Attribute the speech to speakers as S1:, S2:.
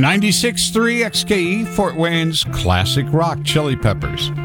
S1: 96.3 XKE, Fort Wayne's classic rock Chili Peppers.